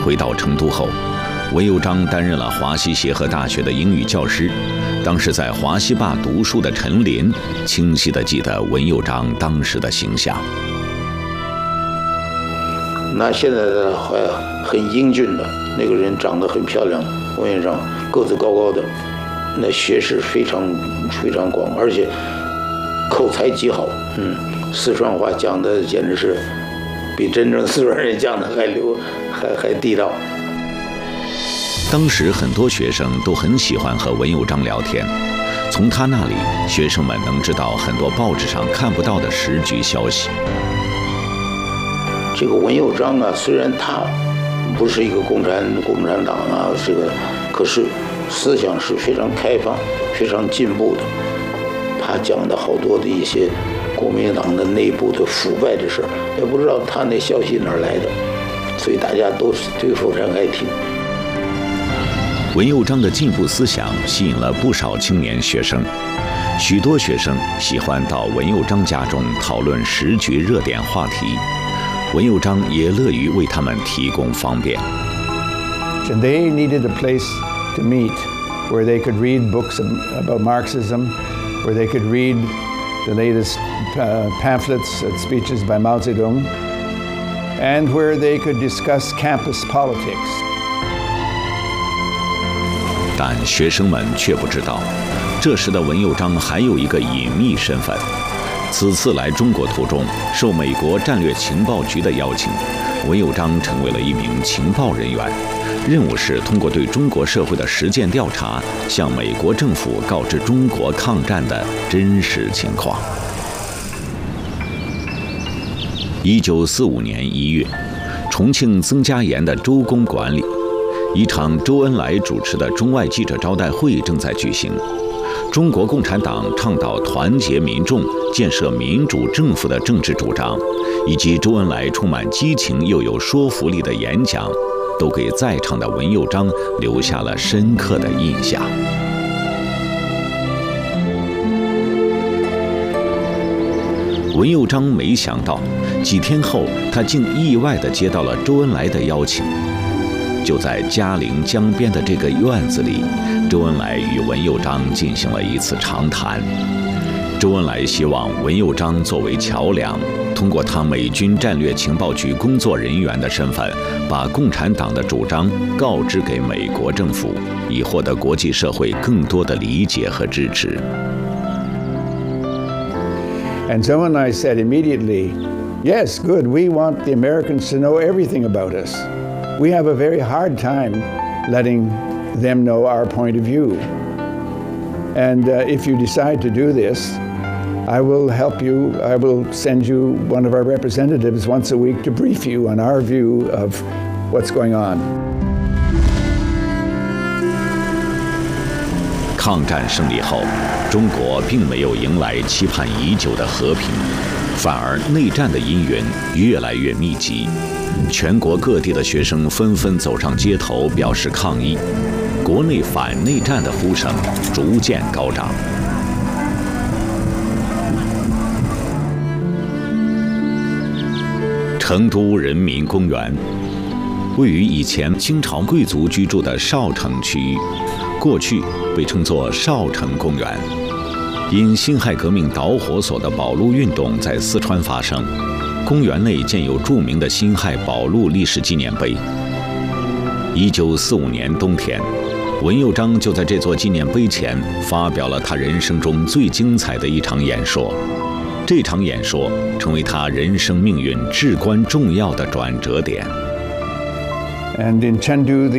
回到成都后，文佑章担任了华西协和大学的英语教师。当时在华西坝读书的陈林清晰地记得文佑章当时的形象。 那现在的很英俊的那个人，长得很漂亮，文佑章个子高高的，那学识非常广，而且口才极好。四川话讲的简直是比真正四川人讲的还地道。 当时很多学生都很喜欢和文佑章聊天，从他那里，学生们能知道很多报纸上看不到的时局消息。 这个文佑章啊，虽然他不是一个共产党啊，可是思想是非常开放、非常进步的。他讲的好多的一些国民党的内部的腐败的事儿，也不知道他那消息哪儿来的，所以大家都非常爱听。 文佑章的进步思想吸引了不少青年学生，许多学生喜欢到文佑章家中讨论时局热点话题，文佑章也乐于为他们提供方便。 And they needed a place to meet where they could read books about Marxism, where they could read the latest pamphlets and speeches by Mao Zedong, and where they could discuss campus politics. 但学生们却不知道，这时的文佑章还有一个隐秘身份。此次来中国途中，受美国战略情报局的邀请，文佑章成为了一名情报人员，任务是通过对中国社会的实践调查，向美国政府告知中国抗战的真实情况。1945年1月，重庆曾家岩的周公馆里，一场周恩来主持的中外记者招待会正在举行。中国共产党倡导团结民众、建设民主政府的政治主张，以及周恩来充满激情又有说服力的演讲，都给在场的文佑章留下了深刻的印象。文佑章没想到，几天后他竟意外地接到了周恩来的邀请。就在嘉陵江边的这个院子里，周恩来与文佑章进行了一次长谈。周恩来希望文佑章作为桥梁，通过他美军战略情报局工作人员的身份，把共产党的主张告知给美国政府，以获得国际社会更多的理解和支持。 And Zhou and I said immediately, yes, good, we want the Americans to know everything about us. We have a very hard time letting them know our point of view. And if you decide to do this, I will help you. I will send you one of our representatives once a week to brief you on our view of what's going on. 抗战胜利后，中国并没有迎来期盼已久的和平，反而内战的阴云越来越密集。全国各地的学生纷纷走上街头表示抗议，国内反内战的呼声逐渐高涨。成都人民公园位于以前清朝贵族居住的少城区域，过去被称作少城公园。因辛亥革命导火索的保路运动在四川发生，公园内建有著名的辛亥保路历史纪念碑。1945年冬天，文佑章就在这座纪念碑前发表了他人生中最精彩的一场演说。这场演说成为他人生命运至关重要的转折点。 And in Chengdu,